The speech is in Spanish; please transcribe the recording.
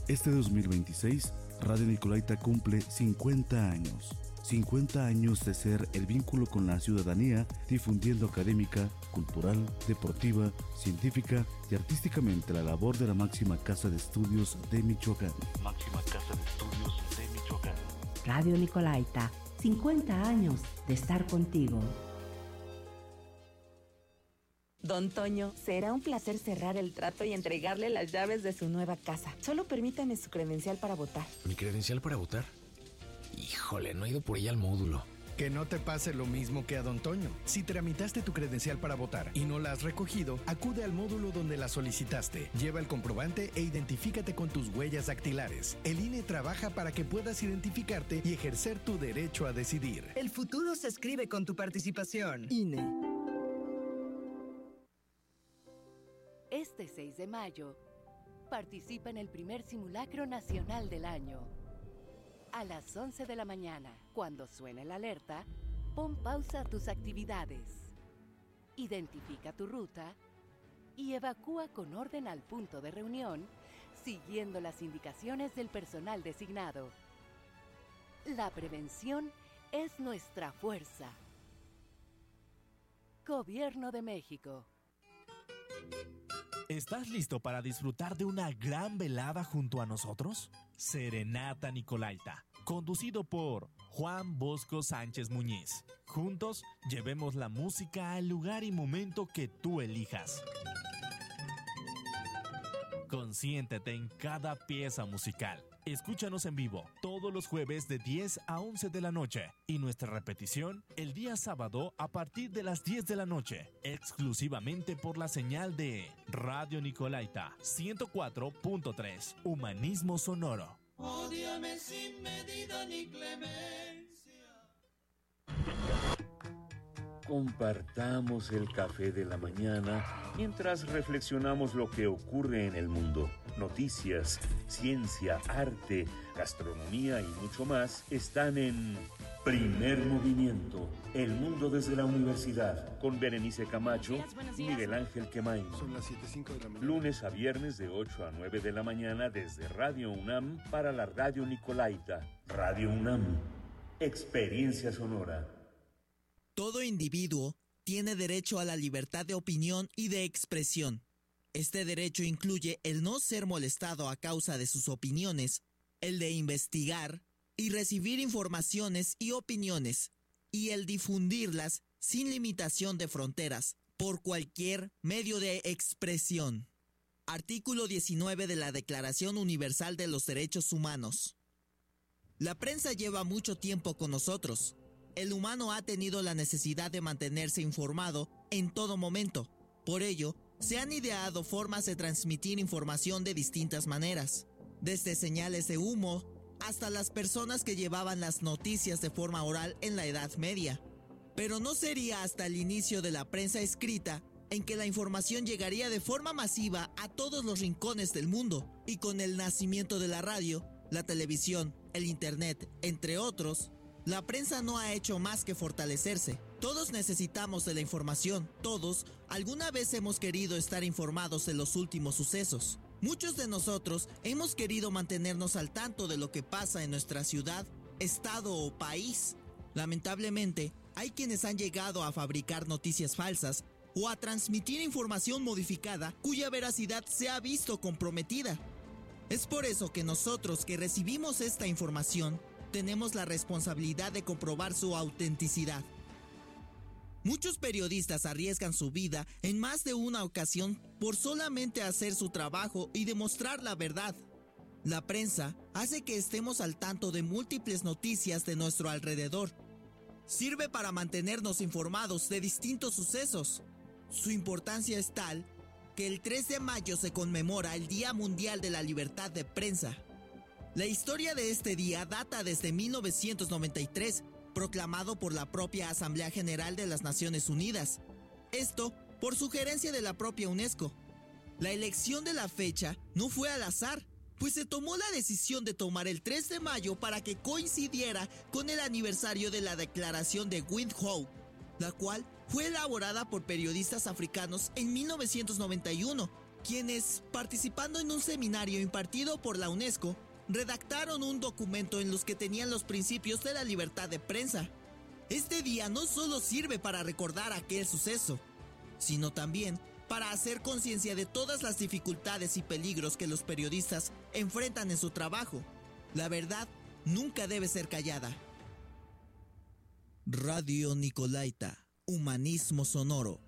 Este 2026, Radio Nicolaita cumple 50 años. 50 años de ser el vínculo con la ciudadanía, difundiendo académica, cultural, deportiva, científica y artísticamente la labor de la máxima casa de estudios de Michoacán. Máxima casa de estudios de Michoacán. Radio Nicolaita, 50 años de estar contigo. Don Toño, será un placer cerrar el trato y entregarle las llaves de su nueva casa. Solo permítame su credencial para votar. ¿Mi credencial para votar? Híjole, no he ido por ella al módulo. Que no te pase lo mismo que a Don Toño. Si tramitaste tu credencial para votar y no la has recogido, acude al módulo donde la solicitaste. Lleva el comprobante e identifícate con tus huellas dactilares. El INE trabaja para que puedas identificarte y ejercer tu derecho a decidir. El futuro se escribe con tu participación. INE. Este 6 de mayo, participa en el primer simulacro nacional del año. A las 11 de la mañana, cuando suene la alerta, pon pausa a tus actividades. Identifica tu ruta y evacúa con orden al punto de reunión, siguiendo las indicaciones del personal designado. La prevención es nuestra fuerza. Gobierno de México. ¿Estás listo para disfrutar de una gran velada junto a nosotros? Serenata Nicolaita, conducido por Juan Bosco Sánchez Muñiz. Juntos, llevemos la música al lugar y momento que tú elijas. Consiéntete en cada pieza musical. Escúchanos en vivo todos los jueves de 10 a 11 de la noche y nuestra repetición el día sábado a partir de las 10 de la noche, exclusivamente por la señal de Radio Nicolaita 104.3, Humanismo Sonoro. Ódiame sin medida ni clemencia. Compartamos el café de la mañana mientras reflexionamos lo que ocurre en el mundo. Noticias, ciencia, arte, gastronomía y mucho más están en Primer Movimiento, el mundo desde la universidad, con Berenice Camacho y Miguel Ángel Quemain. Son las 7:05 de la mañana. Lunes a viernes de 8 a 9 de la mañana desde Radio UNAM para la Radio Nicolaita. Radio UNAM, experiencia sonora. Todo individuo tiene derecho a la libertad de opinión y de expresión. Este derecho incluye el no ser molestado a causa de sus opiniones, el de investigar y recibir informaciones y opiniones, y el difundirlas sin limitación de fronteras, por cualquier medio de expresión. Artículo 19 de la Declaración Universal de los Derechos Humanos. La prensa lleva mucho tiempo con nosotros. El humano ha tenido la necesidad de mantenerse informado en todo momento. Por ello, se han ideado formas de transmitir información de distintas maneras, desde señales de humo hasta las personas que llevaban las noticias de forma oral en la Edad Media. Pero no sería hasta el inicio de la prensa escrita en que la información llegaría de forma masiva a todos los rincones del mundo, y con el nacimiento de la radio, la televisión, el internet, entre otros, la prensa no ha hecho más que fortalecerse. Todos necesitamos de la información. Todos alguna vez hemos querido estar informados de los últimos sucesos. Muchos de nosotros hemos querido mantenernos al tanto de lo que pasa en nuestra ciudad, estado o país. Lamentablemente, hay quienes han llegado a fabricar noticias falsas o a transmitir información modificada cuya veracidad se ha visto comprometida. Es por eso que nosotros que recibimos esta información tenemos la responsabilidad de comprobar su autenticidad. Muchos periodistas arriesgan su vida en más de una ocasión por solamente hacer su trabajo y demostrar la verdad. La prensa hace que estemos al tanto de múltiples noticias de nuestro alrededor. Sirve para mantenernos informados de distintos sucesos. Su importancia es tal que el 3 de mayo se conmemora el Día Mundial de la Libertad de Prensa. La historia de este día data desde 1993, proclamado por la propia Asamblea General de las Naciones Unidas. Esto por sugerencia de la propia UNESCO. La elección de la fecha no fue al azar, pues se tomó la decisión de tomar el 3 de mayo para que coincidiera con el aniversario de la Declaración de Windhoek, la cual fue elaborada por periodistas africanos en 1991, quienes, participando en un seminario impartido por la UNESCO, redactaron un documento en los que tenían los principios de la libertad de prensa. Este día no solo sirve para recordar aquel suceso, sino también para hacer conciencia de todas las dificultades y peligros que los periodistas enfrentan en su trabajo. La verdad nunca debe ser callada. Radio Nicolaita, humanismo sonoro.